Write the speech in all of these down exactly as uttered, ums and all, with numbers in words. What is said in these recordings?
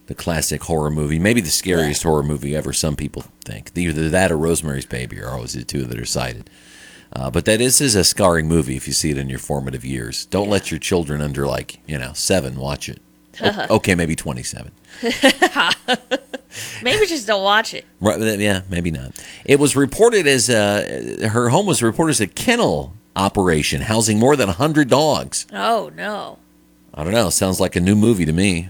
the classic horror movie, maybe the scariest yeah. horror movie ever, some people think. Either that or Rosemary's Baby are always the two that are cited. Uh, but that is, is a scarring movie if you see it in your formative years. Don't yeah. let your children under, like, you know, seven watch it. O- okay, maybe twenty-seven. Maybe just don't watch it. Right? Yeah, maybe not. It was reported as, uh, her home was reported as a kennel operation housing more than one hundred dogs. Oh, no. I don't know. Sounds like a new movie to me.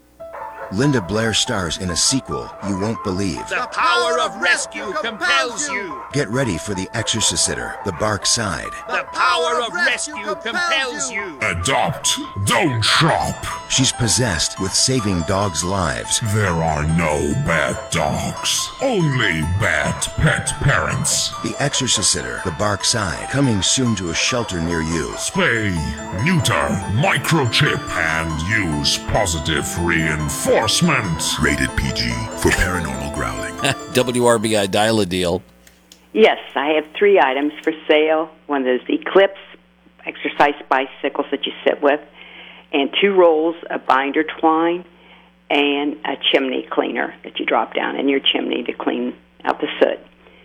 Linda Blair stars in a sequel you won't believe. The power of rescue compels you. Get ready for The Exorcisitor, The Bark Side. The power of rescue compels you. Adopt, don't shop. She's possessed with saving dogs' lives. There are no bad dogs, only bad pet parents. The Exorcisitor, The Bark Side, coming soon to a shelter near you. Spay, neuter, microchip, and use positive reinforcement. Rated P G for paranormal growling. W R B I Dial-A-Deal. Yes, I have three items for sale. One is Eclipse exercise bicycles that you sit with, and two rolls of binder twine, and a chimney cleaner that you drop down in your chimney to clean out the soot.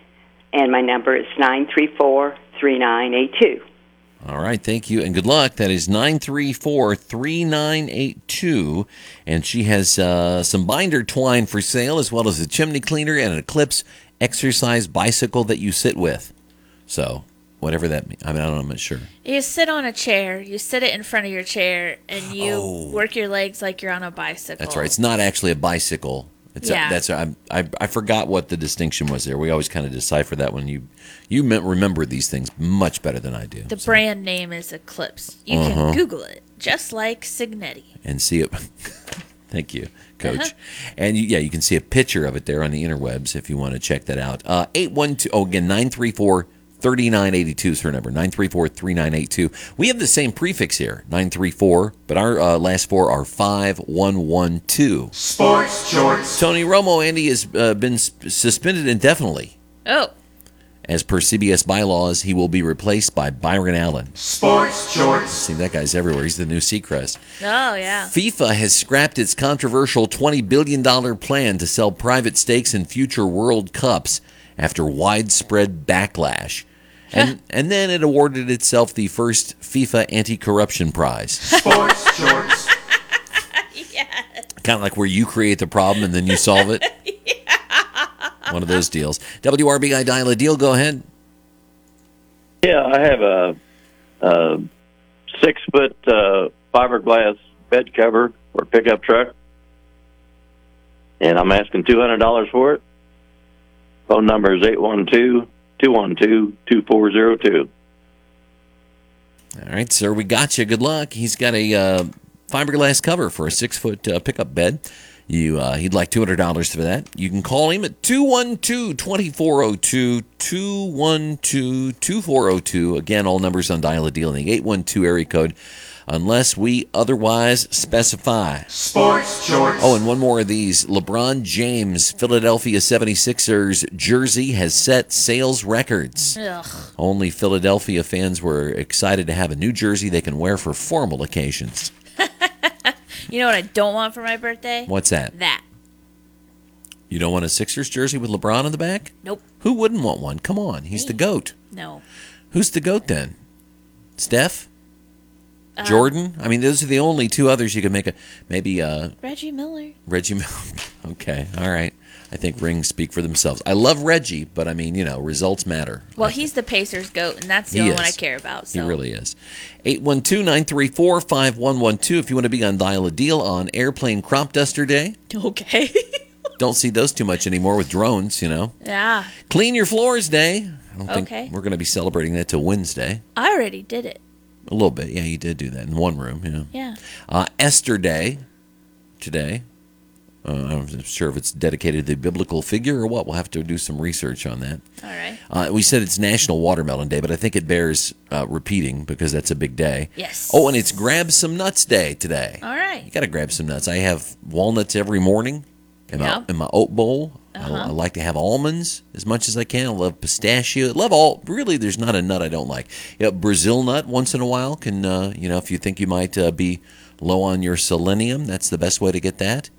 And my number is nine three four, three nine eight two. All right, thank you, and good luck. That is nine three four, three nine eight two, and she has uh, some binder twine for sale, as well as a chimney cleaner and an Eclipse exercise bicycle that you sit with. So, whatever that means. I mean, I don't know, I'm not sure. You sit on a chair, you sit it in front of your chair, and you Oh. work your legs like you're on a bicycle. That's right. It's not actually a bicycle. It's Yeah. a, that's I, I I forgot what the distinction was there. We always kind of decipher that when you you me- remember these things much better than I do. The so. brand name is Eclipse. You Uh-huh. can Google it, just like Signetti. And see it. Thank you, Coach. Uh-huh. And you, yeah, you can see a picture of it there on the interwebs if you want to check that out. Uh, eight one two. Oh, again, nine three four, three nine eight two is her number. nine three four, three nine eight two. We have the same prefix here, nine three four, but our uh, last four are five one one two. Sports shorts. Tony Romo, Andy, has uh, been s- suspended indefinitely. Oh. As per C B S bylaws, he will be replaced by Byron Allen. Sports shorts. See, that guy's everywhere. He's the new Seacrest. Oh, yeah. FIFA has scrapped its controversial twenty billion dollars plan to sell private stakes in future World Cups after widespread backlash. And and then it awarded itself the first FIFA Anti-Corruption Prize. Sports shorts. Yeah. Kind of like where you create the problem and then you solve it. One of those deals. W R B I Dial-A-Deal, go ahead. Yeah, I have a, a six-foot uh, fiberglass bed cover for a pickup truck, and I'm asking two hundred dollars for it. Phone number is eight one two, two one two, two four zero two. All right, sir, we got you. Good luck. He's got a uh, fiberglass cover for a six-foot uh, pickup bed. You, uh, he'd like two hundred dollars for that. You can call him at two one two, two four zero two, two one two, two four zero two. Again, all numbers on Dial-A-Deal in the eight one two area code, unless we otherwise specify. Sports shorts. Oh, and one more of these. LeBron James, Philadelphia seventy-sixers jersey has set sales records. Ugh. Only Philadelphia fans were excited to have a new jersey they can wear for formal occasions. You know what I don't want for my birthday? What's that? That. You don't want a Sixers jersey with LeBron on the back? Nope. Who wouldn't want one? Come on, he's the GOAT. No. Who's the GOAT then? Steph? Uh, Jordan? I mean, those are the only two others you can make a, maybe uh, Reggie Miller. Reggie Miller. Okay, all right. I think rings speak for themselves. I love Reggie, but I mean, you know, results matter. Well, he's the Pacers GOAT, and that's the He only is. one I care about. So. He really is. eight one two, nine three four, five one one two if you want to be on Dial-A-Deal on Airplane Crop Duster Day. Okay. Don't see those too much anymore with drones, you know. Yeah. Clean Your Floors Day. I don't Okay. think we're going to be celebrating that till Wednesday. I already did it. A little bit. Yeah, you did do that in one room, you know. Yeah. Uh, Esther Day today. Uh, I'm not sure if it's dedicated to the biblical figure or what. We'll have to do some research on that. All right. Uh, we said it's National Watermelon Day, but I think it bears uh, repeating because that's a big day. Yes. Oh, and it's Grab Some Nuts Day today. All right. You got to grab some nuts. I have walnuts every morning in my, Yeah. in my oat bowl. Uh-huh. I, I like to have almonds as much as I can. I love pistachio. I love all. Really, there's not a nut I don't like. Yeah, Brazil nut once in a while can, uh, you know, if you think you might uh, be low on your selenium, that's the best way to get that.